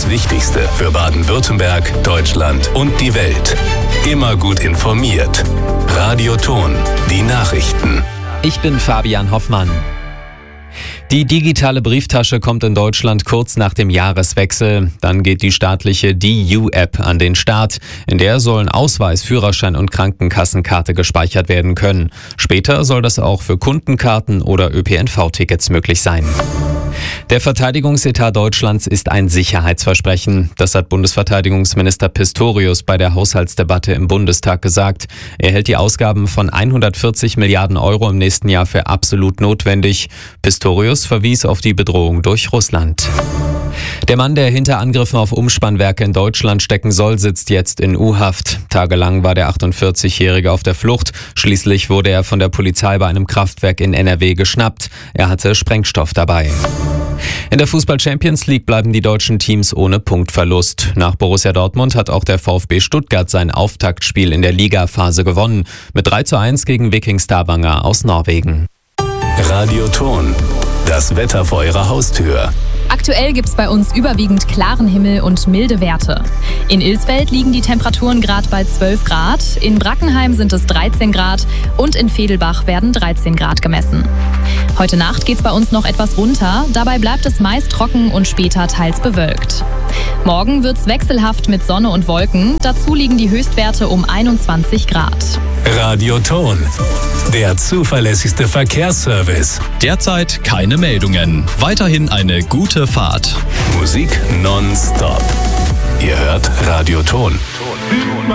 das Wichtigste für Baden-Württemberg, Deutschland und die Welt. Immer gut informiert. Radio Ton, die Nachrichten. Ich bin Fabian Hoffmann. Die digitale Brieftasche kommt in Deutschland kurz nach dem Jahreswechsel. Dann geht die staatliche DU-App an den Start. In der sollen Ausweis, Führerschein und Krankenkassenkarte gespeichert werden können. Später soll das auch für Kundenkarten oder ÖPNV-Tickets möglich sein. Der Verteidigungsetat Deutschlands ist ein Sicherheitsversprechen. Das hat Bundesverteidigungsminister Pistorius bei der Haushaltsdebatte im Bundestag gesagt. Er hält die Ausgaben von 140 Milliarden Euro im nächsten Jahr für absolut notwendig. Pistorius verwies auf die Bedrohung durch Russland. Der Mann, der hinter Angriffen auf Umspannwerke in Deutschland stecken soll, sitzt jetzt in U-Haft. Tagelang war der 48-Jährige auf der Flucht. Schließlich wurde er von der Polizei bei einem Kraftwerk in NRW geschnappt. Er hatte Sprengstoff dabei. In der Fußball-Champions League bleiben die deutschen Teams ohne Punktverlust. Nach Borussia Dortmund hat auch der VfB Stuttgart sein Auftaktspiel in der Ligaphase gewonnen. Mit 3:1 gegen Viking Stavanger aus Norwegen. Radio Ton, das Wetter vor Ihrer Haustür. Aktuell gibt es bei uns überwiegend klaren Himmel und milde Werte. In Ilsfeld liegen die Temperaturen gerade bei 12 Grad, in Brackenheim sind es 13 Grad und in Vedelbach werden 13 Grad gemessen. Heute Nacht geht es bei uns noch etwas runter, dabei bleibt es meist trocken und später teils bewölkt. Morgen wird es wechselhaft mit Sonne und Wolken, dazu liegen die Höchstwerte um 21 Grad. Radio Ton, der zuverlässigste Verkehrsservice. Derzeit keine Meldungen. Weiterhin eine gute Fahrt. Musik nonstop. Ihr hört Radio Ton.